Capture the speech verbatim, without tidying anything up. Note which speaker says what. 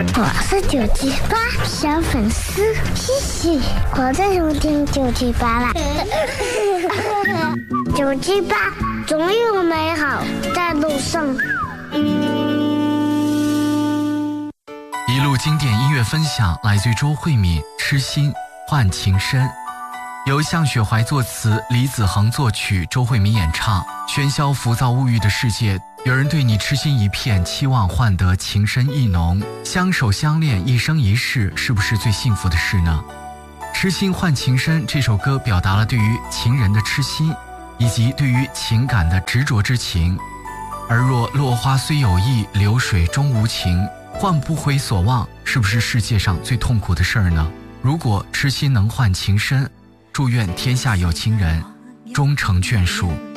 Speaker 1: 我是九七八小粉丝，谢谢。我在收听九七八啦。九七八，总有美好在路上。
Speaker 2: 一路经典音乐分享来自于周慧敏，《痴心换情深》，由向雪怀作词，李子恒作曲，周慧敏演唱。喧嚣浮躁物欲的世界，有人对你痴心一片，期望换得情深意浓，相守相恋一生一世，是不是最幸福的事呢？痴心换情深这首歌表达了对于情人的痴心，以及对于情感的执着之情。而若落花虽有意，流水终无情，换不回所望，是不是世界上最痛苦的事儿呢？如果痴心能换情深，祝愿天下有情人终成眷属。